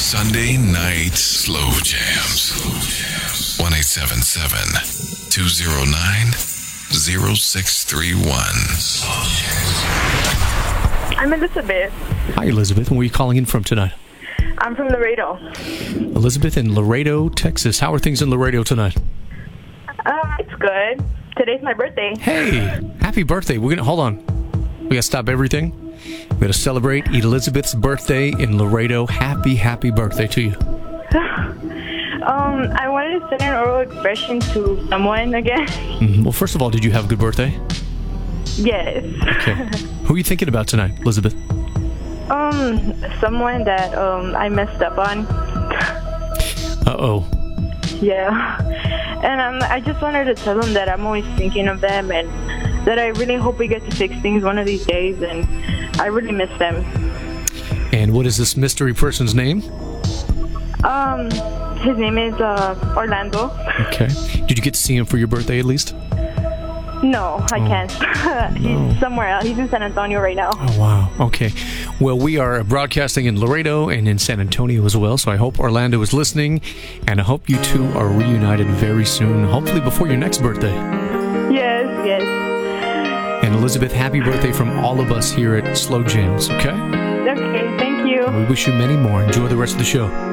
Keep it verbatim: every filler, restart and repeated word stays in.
Sunday night slow jams. one eight seven seven, two oh nine, oh six three one. I'm Elizabeth. Hi, Elizabeth. Where are you calling in from tonight? I'm from Laredo. Elizabeth in Laredo, Texas. How are things in Laredo tonight? Uh, it's good. Today's my birthday. Hey, happy birthday. We're gonna hold on. We gotta stop everything. We're gonna celebrate Elizabeth's birthday in Laredo. Happy, happy birthday to you. um, I wanted to send an oral expression to someone again. Mm-hmm. Well, first of all, did you have a good birthday? Yes. Okay. Who are you thinking about tonight, Elizabeth? Um, someone that um I messed up on. Uh-oh. Yeah. And um, I just wanted to tell them that I'm always thinking of them and that I really hope we get to fix things one of these days, and I really miss them. And what is this mystery person's name? Um, his name is uh, Orlando. Okay. Did you get to see him for your birthday at least? No, I oh. can't. He's no. somewhere else. He's in San Antonio right now. Oh, wow. Okay. Well, we are broadcasting in Laredo and in San Antonio as well, so I hope Orlando is listening, and I hope you two are reunited very soon, hopefully before your next birthday. Yes, yes. And Elizabeth, happy birthday from all of us here at Slow Jams, okay? Okay, thank you. We wish you many more. Enjoy the rest of the show.